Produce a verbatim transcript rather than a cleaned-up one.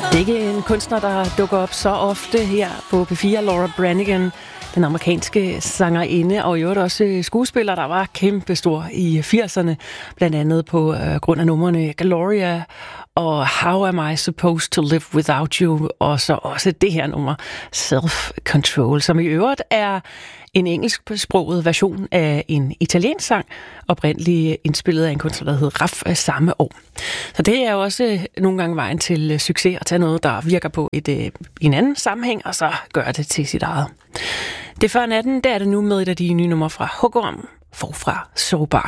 Det er ikke en kunstner, der dukker op så ofte her på P fire. Laura Branigan, den amerikanske sangerinde, og i øvrigt også skuespiller, der var kæmpestor i firserne, blandt andet på øh, grund af numrene Gloria og How Am I Supposed to Live Without You, og så også det her nummer, Self Control, som i øvrigt er en engelsksproget version af en italiensk sang, oprindeligt indspillet af en kunstner, der hed Raff samme år. Så det er jo også nogle gange vejen til succes, at tage noget, der virker på et, øh, en anden sammenhæng, og så gøre det til sit eget. Det før natten, der er det nu med et af de nye numre fra Hugo Forfra Sober.